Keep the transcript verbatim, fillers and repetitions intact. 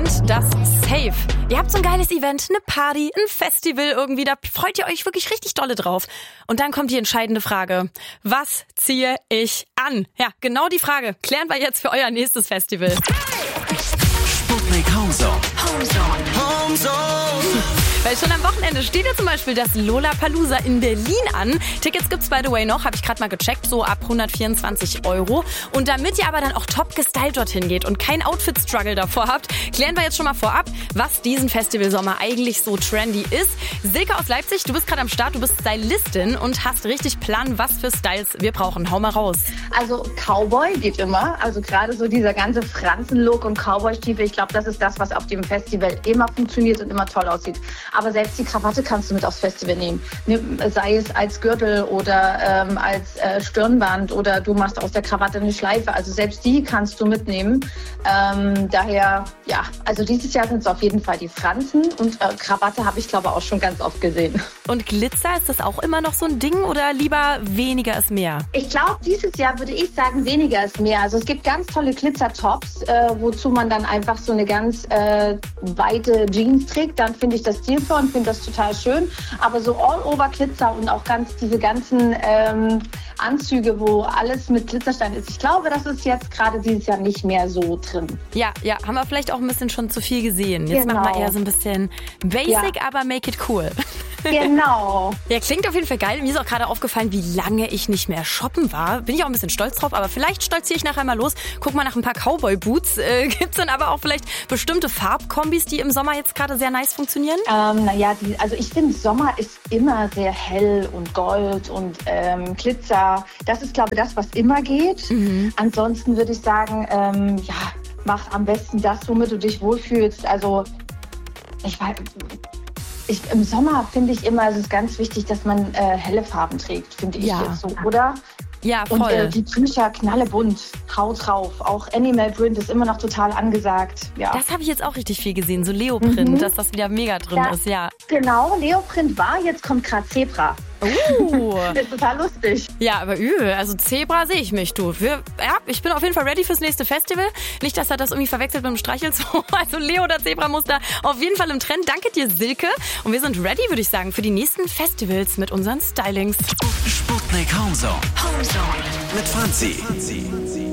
kennt das safe. Ihr habt so ein geiles Event, eine Party, ein Festival irgendwie, da freut ihr euch wirklich richtig dolle drauf. Und dann kommt die entscheidende Frage. Was ziehe ich an? Ja, genau die Frage klären wir jetzt für euer nächstes Festival. Sputnik Homezone. Homezone. Homezone. Weil schon am Wochenende steht ja zum Beispiel das Lollapalooza in Berlin an. Tickets gibt's by the way noch, habe ich gerade mal gecheckt, so ab hundertvierundzwanzig Euro. Und damit ihr aber dann auch top gestylt dorthin geht und kein Outfit-Struggle davor habt, klären wir jetzt schon mal vorab, was diesen Festivalsommer eigentlich so trendy ist. Silke aus Leipzig, du bist gerade am Start, du bist Stylistin und hast richtig Plan, was für Styles wir brauchen. Hau mal raus. Also Cowboy geht immer, also gerade so dieser ganze Fransen-Look und Cowboy-Stiefel, ich glaube, das ist das, was auf dem Festival immer funktioniert und immer toll aussieht. Aber selbst die Krawatte kannst du mit aufs Festival nehmen. Sei es als Gürtel oder ähm, als äh, Stirnband oder du machst aus der Krawatte eine Schleife. Also selbst die kannst du mitnehmen. Ähm, daher, ja, also dieses Jahr sind es auf jeden Fall die Fransen und äh, Krawatte habe ich, glaube ich, auch schon ganz oft gesehen. Und Glitzer, ist das auch immer noch so ein Ding oder lieber weniger ist mehr? Ich glaube, dieses Jahr würde ich sagen, weniger ist mehr. Also es gibt ganz tolle Glitzer-Tops, äh, wozu man dann einfach so eine ganz äh, weite Jeans trägt. Dann finde ich das stilvoll und finde das total schön. Aber so All-Over-Glitzer und auch ganz diese ganzen ähm, Anzüge, wo alles mit Glitzerstein ist. Ich glaube, das ist jetzt gerade dieses Jahr nicht mehr so drin. Ja, ja, haben wir vielleicht auch ein bisschen schon zu viel gesehen. Jetzt Genau. machen wir eher so ein bisschen basic, Ja. aber make it cool. Genau. Ja, klingt auf jeden Fall geil. Mir ist auch gerade aufgefallen, wie lange ich nicht mehr shoppen war. Bin ich auch ein bisschen stolz drauf, aber vielleicht stolziere ich nachher mal los. Guck mal nach ein paar Cowboy-Boots. Äh, gibt's dann aber auch vielleicht bestimmte Farbkombis, die im Sommer jetzt gerade sehr nice funktionieren? Ähm, naja, die, also ich finde, Sommer ist immer sehr hell und Gold und ähm, Glitzer. Das ist, glaube ich, das, was immer geht. Mhm. Ansonsten würde ich sagen, ähm, ja, mach am besten das, womit du dich wohlfühlst. Also ich weiß... Ich, im Sommer finde ich immer, es ist ganz wichtig, dass man äh, helle Farben trägt, finde ich Ja. jetzt so, oder? Ja, voll. Und äh, die Tücher knallebunt, hau drauf. Auch Animal Print ist immer noch total angesagt. Ja. Das habe ich jetzt auch richtig viel gesehen. So Leoprint, Mhm. dass das wieder mega drin Ja. ist, ja. Genau, Leoprint war, jetzt kommt gerade Zebra. Uh. Das ist total lustig. Ja, aber übel. Also Zebra sehe ich mich, du. Wir, ja, ich bin auf jeden Fall ready fürs nächste Festival. Nicht, dass er das irgendwie verwechselt mit dem Streichelzoo. Also Leo oder Zebra-Muster auf jeden Fall im Trend. Danke dir, Silke. Und wir sind ready, würde ich sagen, für die nächsten Festivals mit unseren Stylings. Sputnik Homezone. Homezone. Mit Franzi.